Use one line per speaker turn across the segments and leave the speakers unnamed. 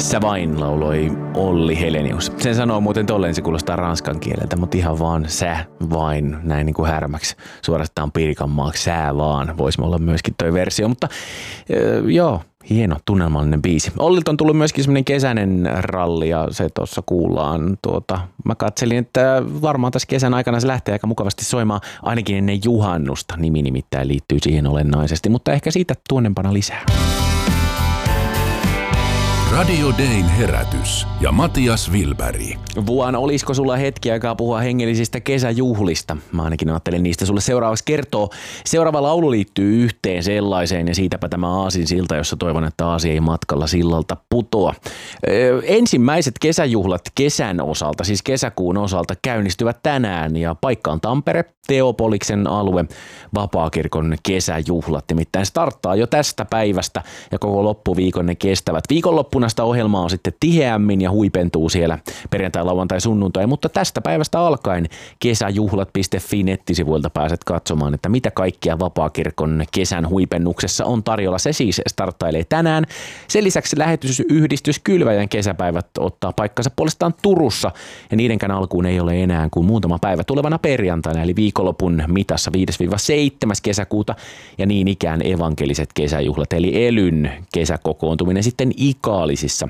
Tässä vain lauloi Olli Helenius. Sen sanoo muuten tolleen, se kuulostaa ranskan kieleltä, mutta ihan vaan sä vain, näin niin kuin härmäksi suorastaan Pirkanmaaksi, sää vaan. Voisi olla myöskin toi versio, mutta joo. Hieno, tunnelmallinen biisi. Ollilta on tullut myöskin semmoinen kesäinen ralli ja se tuossa kuullaan. Mä katselin, että varmaan tässä kesän aikana se lähtee aika mukavasti soimaan ainakin ennen juhannusta. Nimi nimittäin liittyy siihen olennaisesti, mutta ehkä siitä tuonnempana lisää.
Radio Dayn herätys ja Matias Wilberg.
Vuan, olisiko sulla hetki aikaa puhua hengellisistä kesäjuhlista? Mä ainakin ajattelin niistä sulle seuraavaksi kertoo. Seuraava laulu liittyy yhteen sellaiseen ja siitäpä tämä aasinsilta, jossa toivon, että aasi ei matkalla sillalta putoa. Ensimmäiset kesäjuhlat kesän osalta, siis kesäkuun osalta, käynnistyvät tänään ja paikka on Tampere, Teopoliksen alue, Vapaakirkon kesäjuhlat. Nimittäin starttaa jo tästä päivästä ja koko loppuviikon ne kestävät. Viikonloppuna sitä ohjelmaa on sitten tiheämmin ja huipentuu siellä perjantai, lauantai, sunnuntai, mutta tästä päivästä alkaen kesäjuhlat.fi nettisivuilta pääset katsomaan, että mitä kaikkea Vapaakirkon kesän huipennuksessa on tarjolla. Se siis starttailee tänään. Sen lisäksi lähetysyhdistys Kylväjän kesäpäivät ottaa paikkansa puolestaan Turussa ja niidenkään alkuun ei ole enää kuin muutama päivä tulevana perjantaina, eli viikonlopun mitassa 5-7. kesäkuuta ja niin ikään evankeliset kesäjuhlat, eli Elyn kesäkokoontuminen sitten Ikaalisissa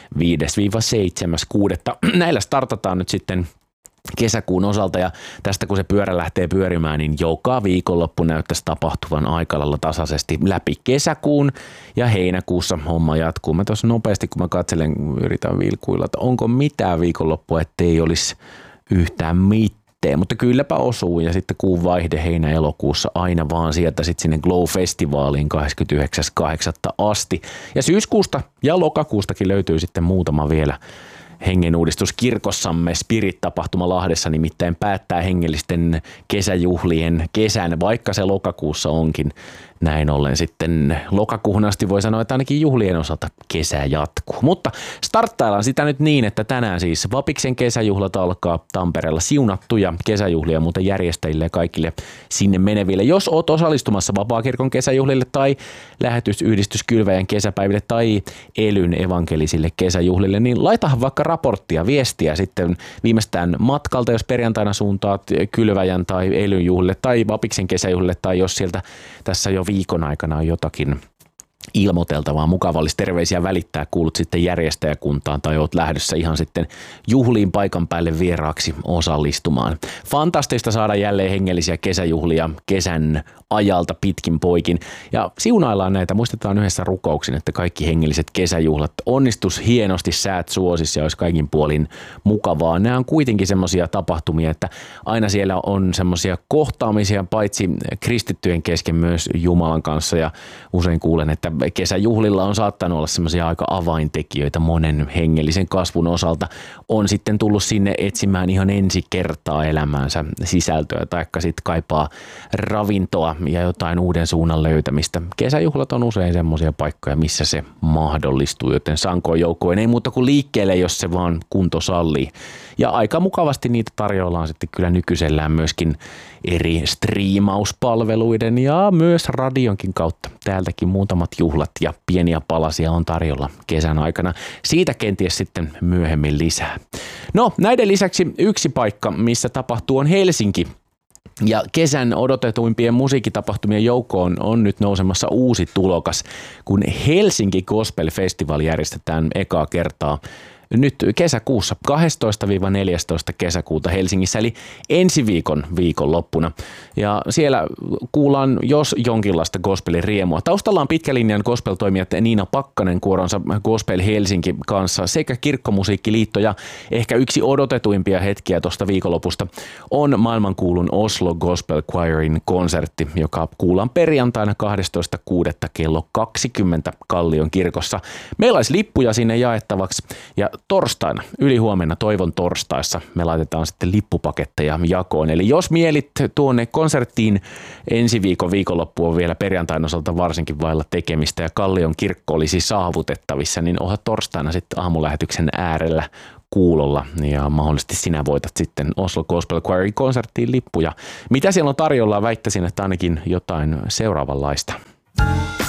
5-7.6. Näillä startataan nyt sitten kesäkuun osalta ja tästä kun se pyörä lähtee pyörimään, niin joka viikonloppu näyttäisi tapahtuvan aika lailla tasaisesti läpi kesäkuun ja heinäkuussa homma jatkuu. Mä tuossa nopeasti kun mä katselen, yritän vilkuilla, että onko mitään viikonloppua, ettei olisi yhtään mitään. Mutta kylläpä osuu ja sitten kuun vaihde heinä-elokuussa aina vaan sieltä sitten sinne Glow-festivaaliin 29.8. asti. Ja syyskuusta ja lokakuustakin löytyy sitten muutama vielä hengenuudistus kirkossamme. Spirit-tapahtuma Lahdessa nimittäin päättää hengellisten kesäjuhlien kesän, vaikka se lokakuussa onkin. Näin ollen sitten lokakuuhun asti voi sanoa, että ainakin juhlien osalta kesä jatkuu. Mutta starttaillaan sitä nyt niin, että tänään siis Vapiksen kesäjuhlat alkaa Tampereella, siunattuja kesäjuhlia muuten järjestäjille ja kaikille sinne meneville. Jos oot osallistumassa Vapaakirkon kesäjuhlille tai lähetysyhdistys Kylväjän kesäpäiville tai Elyn evankelisille kesäjuhlille, niin laitahan vaikka raporttia, viestiä sitten viimeistään matkalta, jos perjantaina suuntaat Kylväjän tai Elyn juhlille tai Vapiksen kesäjuhlille tai jos sieltä tässä jo viikon aikana on jotakin ilmoiteltavaa, mukava olisi terveisiä välittää, kuulut sitten järjestäjäkuntaan tai oot lähdössä ihan sitten juhliin paikan päälle vieraaksi osallistumaan. Fantastista saada jälleen hengellisiä kesäjuhlia kesän ajalta pitkin poikin ja siunaillaan näitä, muistetaan yhdessä rukouksin, että kaikki hengelliset kesäjuhlat onnistus hienosti, säät suosissa ja olisi kaikin puolin mukavaa. Nämä on kuitenkin semmoisia tapahtumia, että aina siellä on semmoisia kohtaamisia paitsi kristittyjen kesken myös Jumalan kanssa ja usein kuulen, että kesäjuhlilla on saattanut olla semmoisia aika avaintekijöitä monen hengellisen kasvun osalta. On sitten tullut sinne etsimään ihan ensi kertaa elämäänsä sisältöä taikka sitten kaipaa ravintoa ja jotain uuden suunnan löytämistä. Kesäjuhlat on usein semmoisia paikkoja, missä se mahdollistuu, joten sankoin joukkoin ei muuta kuin liikkeelle, jos se vaan kunto sallii. Ja aika mukavasti niitä tarjoillaan sitten kyllä nykyisellään myöskin eri striimauspalveluiden ja myös radionkin kautta. Täältäkin muutamat juhlat ja pieniä palasia on tarjolla kesän aikana. Siitä kenties sitten myöhemmin lisää. No, näiden lisäksi yksi paikka, missä tapahtuu, on Helsinki. Ja kesän odotetuimpien musiikkitapahtumien joukkoon on nyt nousemassa uusi tulokas, kun Helsinki Gospel Festival järjestetään ekaa kertaa nyt kesäkuussa 12-14 kesäkuuta Helsingissä, eli ensi viikonloppuna. Ja siellä kuullaan jos jonkinlaista gospelin riemua. Taustalla on pitkälinjan gospel-toimijat Niina Pakkanen kuoronsa Gospel Helsinki kanssa sekä Kirkkomusiikkiliitto ja ehkä yksi odotetuimpia hetkiä tuosta viikonlopusta on maailmankuulun Oslo Gospel Choirin konsertti, joka kuullaan perjantaina 12.6. kello 20 Kallion kirkossa. Meillä olisi lippuja sinne jaettavaksi ja torstaina, ylihuomenna Toivon torstaissa me laitetaan sitten lippupaketteja jakoon. Eli jos mielit tuonne konserttiin, ensi viikonloppu on vielä perjantain osalta varsinkin vailla tekemistä ja Kallion kirkko olisi saavutettavissa, niin onhan torstaina sitten aamulähetyksen äärellä kuulolla ja mahdollisesti sinä voitat sitten Oslo Gospel Choirin konserttiin lippuja. Mitä siellä on tarjolla, väittäisin, että ainakin jotain seuraavanlaista.